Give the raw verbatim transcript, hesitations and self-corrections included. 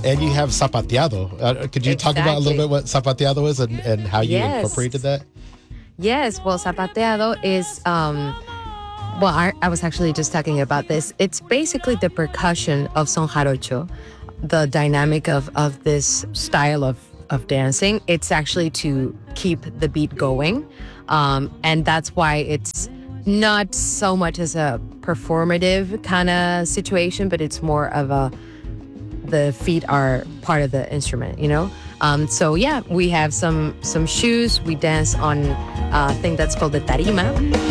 and you have zapateado. Uh, could you talk about a little Exactly. bit what zapateado is and, and how you Yes. incorporated that? Yes, well, zapateado is, um, well, I, I was actually just talking about this. It's basically the percussion of son jarocho, the dynamic of, of this style of, of dancing. It's actually to keep the beat going. Um, and that's why it's not so much as a performative kind of situation, but it's more of a, the feet are part of the instrument, you know? Um, so yeah, we have some some shoes. We dance on a thing that's called the tarima.